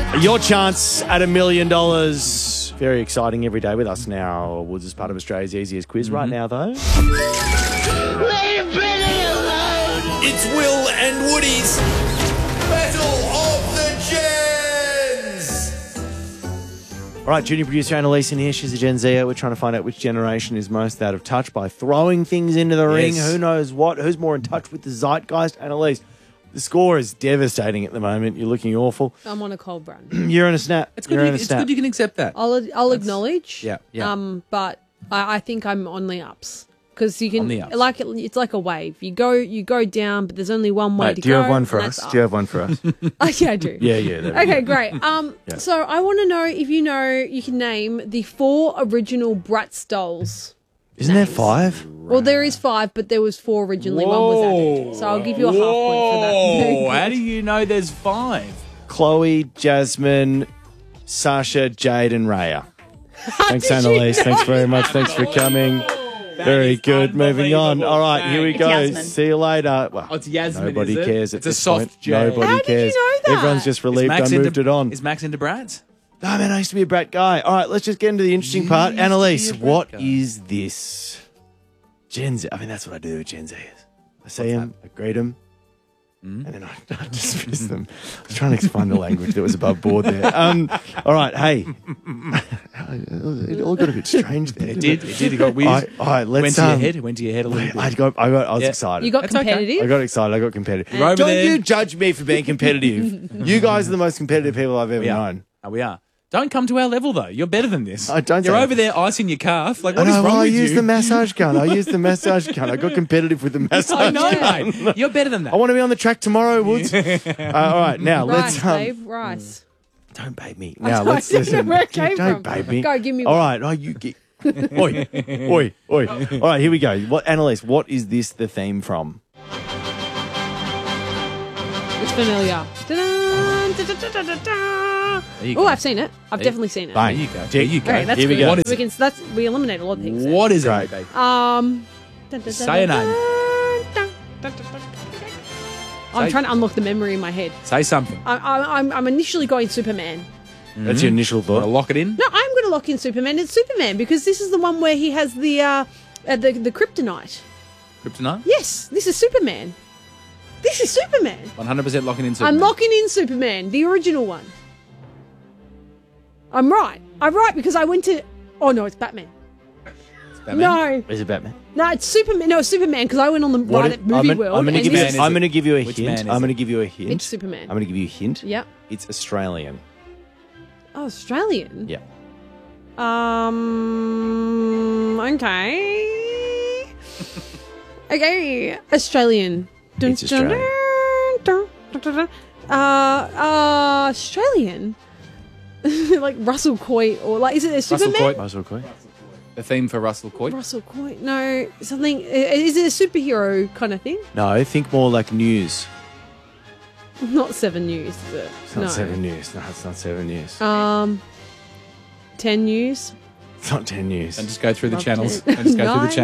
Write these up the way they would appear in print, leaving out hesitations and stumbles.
Your chance at $1 million. Very exciting every day with us now. Woods is part of Australia's easiest quiz. Right now, though. Leave Billy alone! It's Will and Woody's Battle of the Gens! All right, junior producer Annalise in here. She's a Gen Zer. We're trying to find out which generation is most out of touch by throwing things into the ring. Who knows what? Who's more in touch with the zeitgeist? Annalise, the score is devastating at the moment. You're looking awful. I'm on a cold run. You're in a snap. It's good you can accept that. I'll acknowledge. Yeah. But I think I'm on the ups because you can On the ups. it's like a wave. You go down, but there's only one way to go. Do you have one for and us? that's Do you have one for us? up. Yeah, I do. Yeah. there we go. Okay, great. So I want to know if you know you can name the 4 original Bratz dolls. Isn't there 5? Well, there is 5, but there was 4 originally. One was added, so I'll give you a half point for that. Oh, how do you know there's 5? Chloe, Jasmine, Sasha, Jade, and Raya. Thanks, Annalise. Thanks very much. Thanks for coming. Very good. Moving on. All right, here we go. Yasmin. See you later. Well, It's Yasmin, nobody is it? cares at It's a this soft point. J. Nobody How did you cares. know that? Everyone's just relieved I moved it on. Is Max into Bratz? No, man, I used to be a brat guy. All right, let's just get into the interesting part. Annalise, what is this? Gen Z. I mean, that's what I do with Gen Zers. I see them, I greet them, and then I dismiss them. I was trying to find the language that was above board there. All right, hey. It all got a bit strange there. It did. It got weird. All right, let's... It went to your head a little bit. I was excited. You got That's okay. competitive. I got excited. I got competitive. You're over Don't there. you judge me for being competitive. You guys are the most competitive people I've ever known. We are. Don't come to our level, though. You're better than this. I don't You're say over that. there icing your calf. Like, I what is know, wrong well, with I used you? the massage gun. I got competitive with the massage I know, gun. mate. You're better than that. I want to be on the track tomorrow, Woods. All right, now Rice, let's... babe, rice. Don't babe me. Now, I let's don't know listen. where it came Don't from. babe me. Go, give me All one. right, oh, you get... Oi, oi, oi. All right, here we go. Annalise, what is this the theme from? It's familiar. There you Oh, go. I've seen it. I've definitely seen it. Bang. There you go. Tick. There you go. Okay, that's Here we good. go. What is We eliminate a lot of things. there. What is Great. it, baby? Say a name. I'm Say- trying to unlock the memory in my head. Say something. I'm initially going Superman. That's your initial Want to thought? lock it in? No, I'm going to lock in Superman. It's Superman because this is the one where he has the kryptonite. Kryptonite? Yes, this is Superman. This is Superman. 100% locking in Superman. I'm locking in Superman, the original one. I'm right. I'm right because I went to. Oh no, it's Batman. Batman? No, Is it Batman? no, it's Superman. No, it's Superman because I went on the ride at Movie World. I'm going and to this is- give you a Which hint. man is I'm going to it? give you a hint. It's Superman. I'm going to give you a hint. Yep. It's Australian. Oh, Australian. Yeah. Okay. Okay. Australian. Dun, It's Australian. dun, dun, dun, dun. Australian. Like Russell Coight or like is it a Superman? Coight. Russell Coy. The theme for Russell Coight. Russell Coight. No, something. Is it a superhero kind of thing? No, I think more like news. Not 7 News, is it? It's not 7 News. No, it's not 7 News. 10 News. It's not 10 News. And just go through the Love channels. it. And just go through the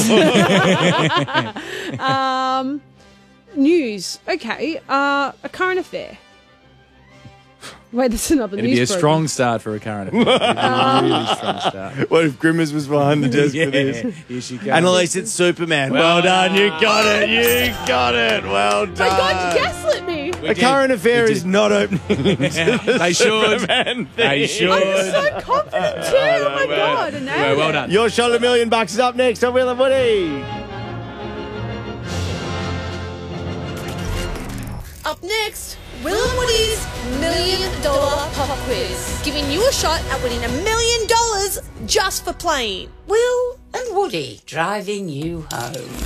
channels. News. Okay. A current affair. Wait, that's another It'd news be a program. strong start for a current affair. It'd be a really strong start. What if Grimmers was behind the desk for this? Here she goes. Annalise, it's Superman. Well done. You got it. You got it. Well My done. God, you gaslit me. A current affair is not opening. They should. They should. I'm so confident too. Oh my God. I nailed Well it. done. Your shot at $1 million is up next on Will and Woody. Up next, Will and Woody's $1 Million Pop Quiz, giving you a shot at winning $1 million just for playing. Will and Woody driving you home.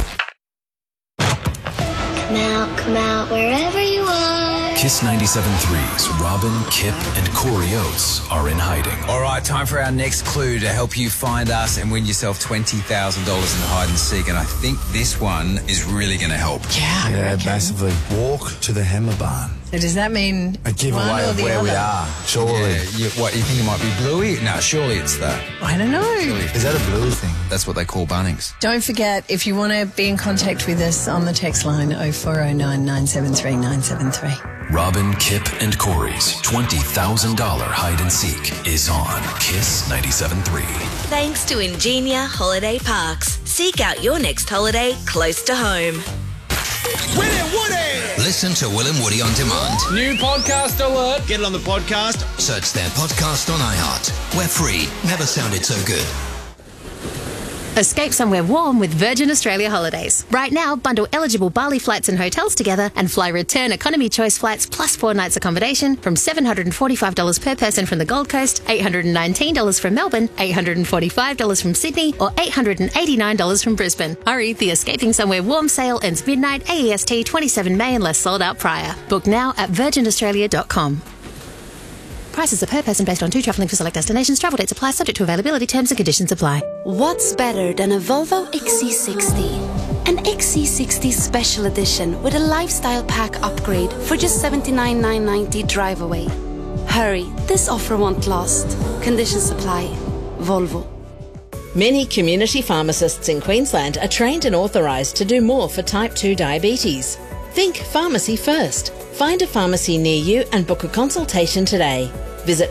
Come out, wherever you are. Kiss 97.3's Robin, Kip, and Corey Oates are in hiding. All right, time for our next clue to help you find us and win yourself $20,000 in the hide and seek. And I think this one is really going to help. Yeah, massively. Walk to the Hammer Barn. So does that mean a giveaway of where we are? Surely. Yeah, what, you think it might be Bluey? No, surely it's that. I don't know. Is that a Bluey thing? That's what they call Bunnings. Don't forget, if you want to be in contact with us on the text line 0409 973 973. Robin, Kip, and Corey's $20,000 hide and seek is on Kiss 97.3. Thanks to Ingenia Holiday Parks. Seek out your next holiday close to home. Will and Woody! Listen to Will and Woody on demand. New podcast alert. Get it on the podcast. Search their podcast on iHeart. We're free. Never sounded so good. Escape somewhere warm with Virgin Australia Holidays. Right now, bundle eligible Bali flights and hotels together and fly return economy choice flights plus 4 nights accommodation from $745 per person from the Gold Coast, $819 from Melbourne, $845 from Sydney, or $889 from Brisbane. Hurry, the Escaping Somewhere Warm sale ends midnight AEST 27 May unless sold out prior. Book now at virginaustralia.com. Prices are per person based on 2 travelling for select destinations. Travel dates apply, subject to availability, terms and conditions apply. What's better than a Volvo XC60? An XC60 Special Edition with a lifestyle pack upgrade for just $79,990 drive away. Hurry, this offer won't last. Conditions apply. Volvo. Many community pharmacists in Queensland are trained and authorised to do more for type 2 diabetes. Think pharmacy first. Find a pharmacy near you and book a consultation today. Visit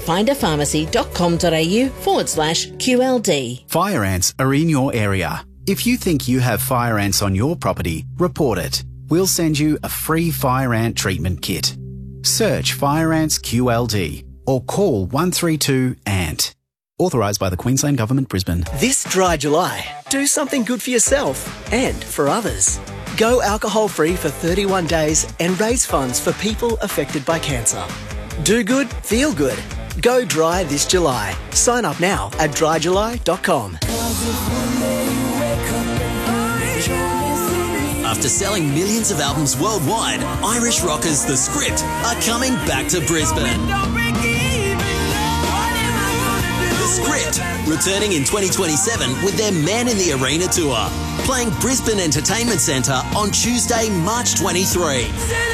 findaPharmacy.com.au/QLD. Fire ants are in your area. If you think you have fire ants on your property, report it. We'll send you a free fire ant treatment kit. Search Fire Ants QLD or call 132-ANT. Authorised by the Queensland Government, Brisbane. This dry July, do something good for yourself and for others. Go alcohol-free for 31 days and raise funds for people affected by cancer. Do good, feel good. Go dry this July. Sign up now at dryjuly.com. After selling millions of albums worldwide, Irish rockers The Script are coming back to Brisbane. The Script, returning in 2027 with their Man in the Arena tour, playing Brisbane Entertainment Centre on Tuesday, March 23.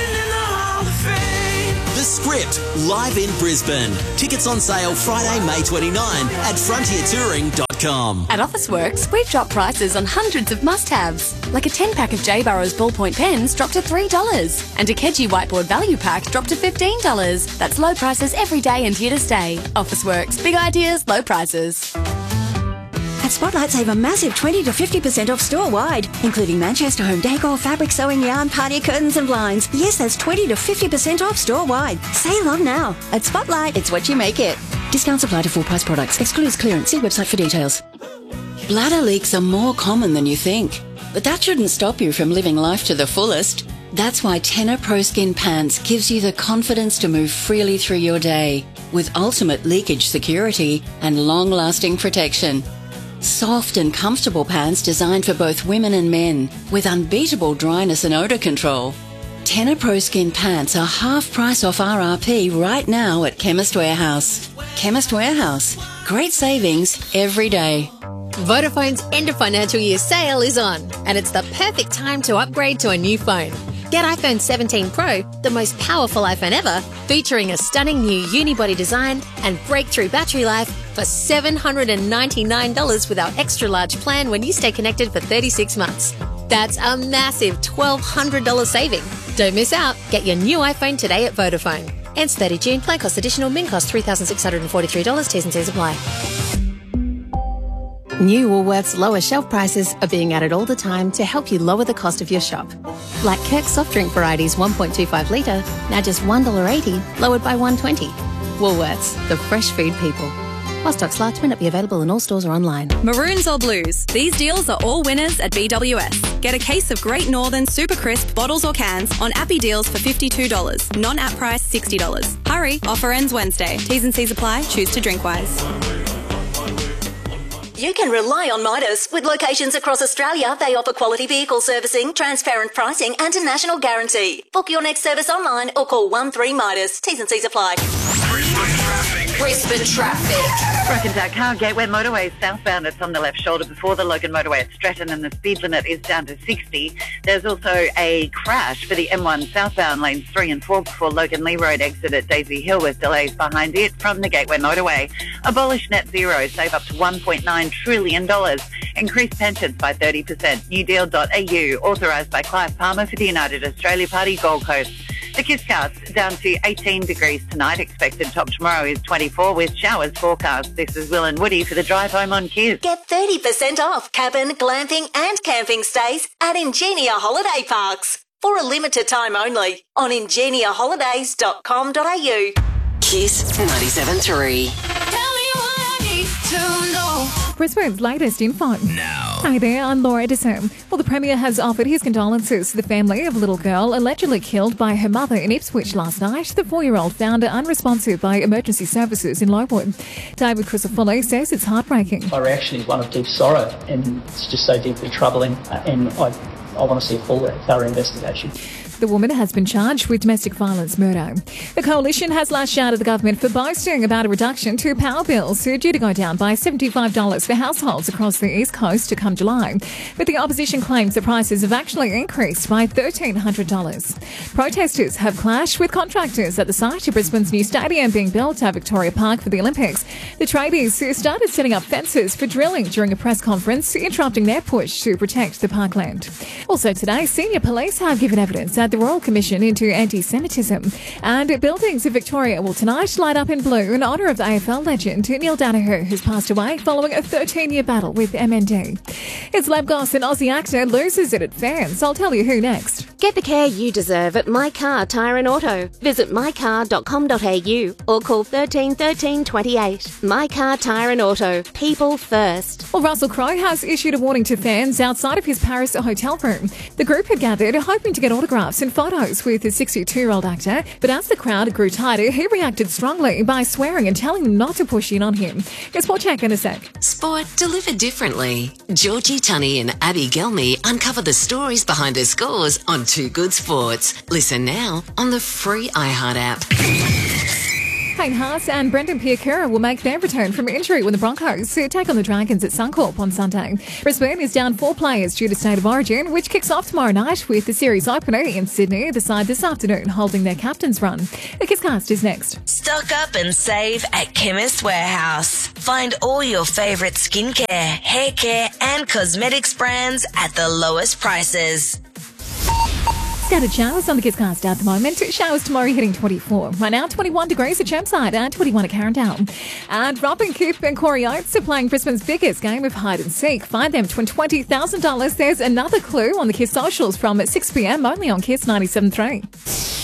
The Script, live in Brisbane. Tickets on sale Friday, May 29 at frontiertouring.com. At Officeworks, we've dropped prices on hundreds of must-haves, like a 10-pack of J. Burrows ballpoint pens dropped to $3, and a Keji whiteboard value pack dropped to $15. That's low prices every day and here to stay. Officeworks, big ideas, low prices. At Spotlight, save a massive 20 to 50% off store-wide, including Manchester home decor, fabric, sewing yarn, party curtains and blinds. Yes, that's 20 to 50% off store-wide. Sale on now. At Spotlight, it's what you make it. Discounts apply to full-price products. Excludes clearance. See website for details. Bladder leaks are more common than you think, but that shouldn't stop you from living life to the fullest. That's why Tenor Pro Skin Pants gives you the confidence to move freely through your day with ultimate leakage security and long-lasting protection. Soft and comfortable pants designed for both women and men with unbeatable dryness and odour control. Tenor Pro Skin Pants are half price off RRP right now at Chemist Warehouse. Chemist Warehouse. Great savings every day. Vodafone's end of financial year sale is on, and it's the perfect time to upgrade to a new phone. Get iPhone 17 Pro, the most powerful iPhone ever, featuring a stunning new unibody design and breakthrough battery life for $799 with our extra large plan when you stay connected for 36 months. That's a massive $1,200 saving. Don't miss out. Get your new iPhone today at Vodafone. Ends 30 June. Plan cost additional. Min cost $3,643. T's and C's apply. New Woolworths lower shelf prices are being added all the time to help you lower the cost of your shop. Like Kirk soft drink varieties 1.25 litre, now just $1.80, lowered by $1.20. Woolworths, the fresh food people. While stocks last, may not be available in all stores or online. Maroons or blues, these deals are all winners at BWS. Get a case of Great Northern Super Crisp bottles or cans on Appy deals for $52. Non-app price $60. Hurry, offer ends Wednesday. T's and C's apply. Choose to drink wise. You can rely on Midas. With locations across Australia, they offer quality vehicle servicing, transparent pricing and a national guarantee. Book your next service online or call 13 Midas. T's and C's apply. Brisbane traffic. Brisbane traffic. Broken down car, Gateway Motorway southbound. It's on the left shoulder before the Logan Motorway at Stratton, and the speed limit is down to 60. There's also a crash for the M1 southbound lanes 3 and 4 before Logan Lee Road exit at Daisy Hill with delays behind it from the Gateway Motorway. Abolish net zero, save up to $1.9 trillion. Increase pensions by 30%. newdeal.au, authorised by Clive Palmer for the United Australia Party, Gold Coast. The Kisscast down to 18 degrees tonight. Expected top tomorrow is 24 with showers forecast. This is Will and Woody for the drive home on Kiss. Get 30% off cabin, glamping and camping stays at Ingenia Holiday Parks. For a limited time only on ingeniaholidays.com.au. Kiss 97.3. Brisbane's latest info. Now. Hi there, I'm Laura Edison. Well, the Premier has offered his condolences to the family of a little girl allegedly killed by her mother in Ipswich last night. The 4-year-old found her unresponsive by emergency services in Lowood. David Crisafulli says it's heartbreaking. My reaction is one of deep sorrow, and it's just so deeply troubling, and I want to see a full, thorough investigation. The woman has been charged with domestic violence murder. The Coalition has lashed out at the government for boasting about a reduction to power bills due to go down by $75 for households across the East Coast to come July. But the opposition claims the prices have actually increased by $1,300. Protesters have clashed with contractors at the site of Brisbane's new stadium being built at Victoria Park for the Olympics. The tradies started setting up fences for drilling during a press conference, interrupting their push to protect the parkland. Also today, senior police have given evidence at the Royal Commission into anti-Semitism. And buildings in Victoria will tonight light up in blue in honour of the AFL legend Neil Danaher, who's passed away following a 13-year battle with MND. It's Lab Goss, an Aussie actor, loses it at fans. I'll tell you who next. Get the care you deserve at My Car Tyre and Auto. Visit mycar.com.au or call 13 13 28. My Car Tyre and Auto. People first. Well, Russell Crowe has issued a warning to fans outside of his Paris hotel room. The group had gathered hoping to get autographs and photos with the 62-year-old actor, but as the crowd grew tighter, he reacted strongly by swearing and telling them not to push in on him. Get Sport Check in a sec. Sport delivered differently. Georgie Tunney and Abby Gelmy uncover the stories behind her scores on Too Good Sports. Listen now on the free iHeart app. Payne Haas and Brendan Piakura will make their return from injury when the Broncos take on the Dragons at Suncorp on Sunday. Brisbane is down 4 players due to State of Origin, which kicks off tomorrow night with the series opener in Sydney, the side this afternoon holding their captain's run. The Kisscast is next. Stock up and save at Chemist Warehouse. Find all your favourite skincare, hair care and cosmetics brands at the lowest prices. Scattered showers on the Kisscast at the moment. Showers tomorrow hitting 24. Right now, 21 degrees at Chermside and 21 at Carindale. And Robin Kipp and Corey Oates are playing Brisbane's biggest game of hide and seek. Find them to win $20,000. There's another clue on the Kiss socials from 6 p.m. only on Kiss 97.3.